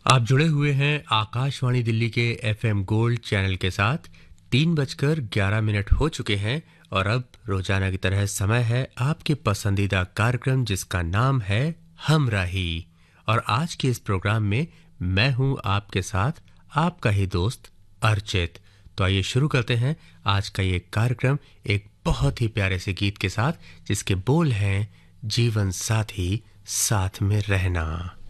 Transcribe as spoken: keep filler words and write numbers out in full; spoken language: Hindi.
आप जुड़े हुए हैं आकाशवाणी दिल्ली के एफएम गोल्ड चैनल के साथ। तीन बजकर ग्यारह मिनट हो चुके हैं और अब रोजाना की तरह समय है आपके पसंदीदा कार्यक्रम जिसका नाम है हमराही। और आज के इस प्रोग्राम में मैं हूं आपके साथ आपका ही दोस्त अर्चित। तो आइए शुरू करते हैं आज का ये कार्यक्रम एक बहुत ही प्यारे से गीत के साथ जिसके बोल हैं जीवन साथी साथ में रहना।